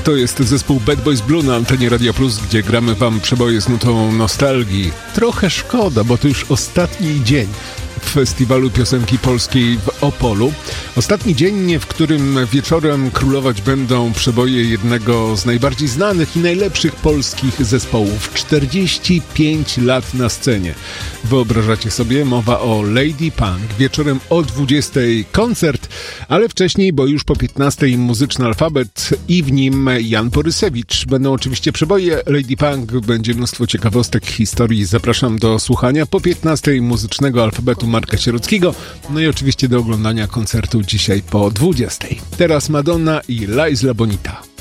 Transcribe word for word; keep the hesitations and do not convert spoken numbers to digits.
To jest zespół Bad Boys Blue na antenie Radia Plus, gdzie gramy wam przeboje z nutą nostalgii. Trochę szkoda, bo to już ostatni dzień Festiwalu Piosenki Polskiej w Opolu. Ostatni dzień, w którym wieczorem królować będą przeboje jednego z najbardziej znanych i najlepszych polskich zespołów. czterdzieści pięć lat na scenie. Wyobrażacie sobie? Mowa o Lady Punk. Wieczorem o dwudziestej koncert, ale wcześniej, bo już po piętnastej muzyczny alfabet i w nim Jan Borysewicz. Będą oczywiście przeboje Lady Punk, będzie mnóstwo ciekawostek, historii. Zapraszam do słuchania po piętnastej muzycznego alfabetu Marka Sierockiego, no i oczywiście do oglądania koncertu dzisiaj po dwudziestej. Teraz Madonna i La Isla Bonita.